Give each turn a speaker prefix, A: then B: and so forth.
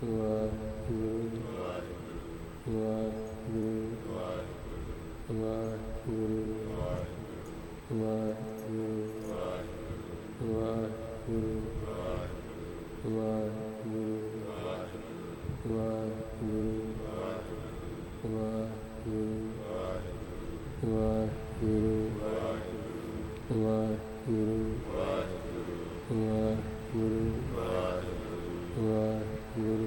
A: Waheguru Waheguru Waheguru Waheguru Waheguru Waheguru Waheguru Waheguru Waheguru Waheguru Waheguru Waheguru